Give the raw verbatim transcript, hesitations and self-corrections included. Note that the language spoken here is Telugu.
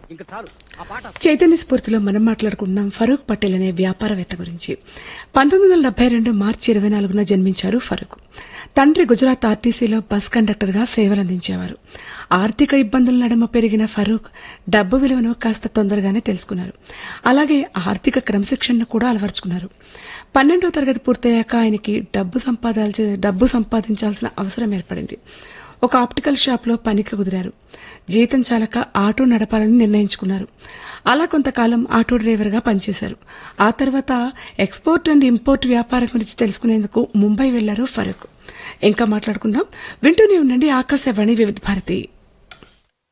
చైతన్య స్ఫూర్తిలో మనం మాట్లాడుకుంటున్నాం ఫరూక్ పటేల్ అనే వ్యాపారవేత్త గురించి. పంతొమ్మిది వందల డెబ్బై రెండు మార్చి ఇరవై నాలుగున జన్మించారు ఫరూక్. తండ్రి గుజరాత్ ఆర్టీసీలో బస్ కండక్టర్గా సేవలందించేవారు. ఆర్థిక ఇబ్బందుల నడుమ పెరిగిన ఫరూక్ డబ్బు విలువను కాస్త తొందరగానే తెలుసుకున్నారు. అలాగే ఆర్థిక క్రమశిక్షణను కూడా అలవర్చుకున్నారు. పన్నెండో తరగతి పూర్తయ్యాక ఆయనకి డబ్బు సంపాదాల్సి డబ్బు సంపాదించాల్సిన అవసరం ఏర్పడింది. ఒక ఆప్టికల్ షాప్లో పనికి కుదిరారు. జీతం చాలక ఆటో నడపాలని నిర్ణయించుకున్నారు. అలా కొంతకాలం ఆటో డ్రైవర్గా పనిచేశారు. ఆ తర్వాత ఎక్స్పోర్ట్ అండ్ ఇంపోర్ట్ వ్యాపారం గురించి తెలుసుకునేందుకు ముంబై వెళ్లారు ఫరూక్. ఇంకా మాట్లాడుకుందాం. వింటూనే ఉండండి ఆకాశవాణి వివిధ భారతి.